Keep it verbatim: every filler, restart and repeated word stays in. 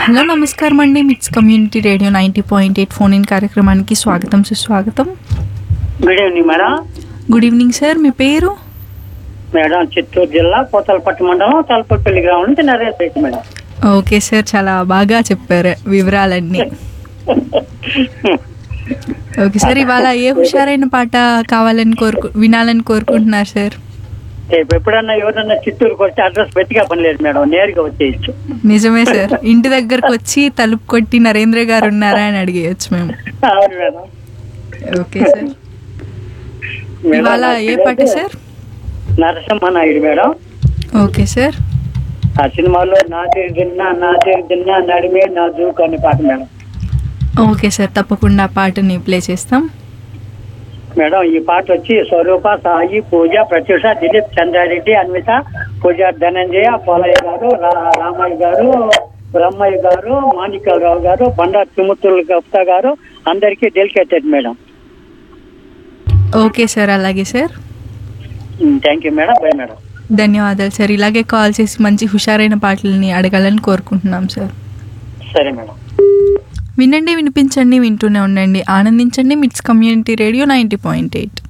Hello నమస్కారం అండి. మిట్స్ community radio ninety point eight phone in కార్యక్రమానికి స్వాగతం సుస్వాగతం. Good evening madam. Good evening sir. మీ పేరు? మేడం చిత్తూరు జిల్లా కోతలపట్టు మండలం తలపల్లి గ్రామం నుంచి Naresh Reddy madam. Okay sir, చాలా బాగా చెప్పారు వివరాలన్నీ. ఓకే సార్, ఇవాళ ఏ హుషారైన పాట కావాలని కోరుకు వినాలని కోరుకుంటున్నారు సార్? ఎప్పుడన్నా ఎవరన్నా చిత్తూరుకి వస్తే అడ్రస్ వెతిగా పని లేదు మేడం, నేరుగా వచ్చేయచ్చు. నిజమే సార్, ఇంటి దగ్గరకు వచ్చి తలుపు కొట్టి నరేంద్ర గారు ఉన్నారా అని అడిగేయచ్చు మేము. అవును మేడం. ఓకే సార్, ఇవాళ ఏ పాట sir? Narasimha Naidu madam. Okay sir. ఆ సినిమాలో నా తీరు తిన్నా నా తీరు తిన్నా నడిమే నా జూకు అనే పాట మేడం. ఓకే సార్, తప్పకుండా ఆ పాటని ప్లే చేస్తాం మేడం. ఈ పాట వచ్చి స్వరూప, సాయి, పూజ, ప్రత్యూష, దిలీప్, చంద్రారెడ్డి, అన్విత, పూజ, ధనంజయ, పోలయ్య గారు, రామయ్య గారు, బ్రహ్మయ్య గారు, మాణిక్యరావు గారు, బండారు తిముత్తుల గుప్తా గారు అందరికీ డెలికేటెడ్ మేడం. ఓకే సార్, అలాగే sir. Thank you madam. By madam. ధన్యవాదాలు సార్. ఇలాగే కాల్ చేసి మంచి హుషారైన పాటలని అడగాలని కోరుకుంటున్నాం సార్. సరే మేడం. వినండి, వినిపించండి, వింటూనే ఉండండి, ఆనందించండి. మిట్స్ community radio ninety point eight.